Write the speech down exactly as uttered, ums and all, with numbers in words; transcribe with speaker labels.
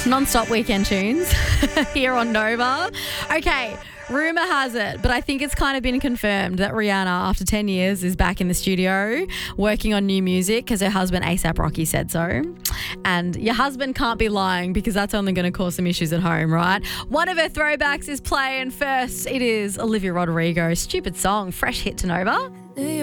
Speaker 1: Non-stop weekend tunes here on Nova. Okay, rumour has it, but I think it's kind of been confirmed that Rihanna, after ten years, is back in the studio working on new music because her husband A$AP Rocky said so. And your husband can't be lying because that's only going to cause some issues at home, right? One of her throwbacks is playing first. It is Olivia Rodrigo. Stupid song, fresh hit to Nova.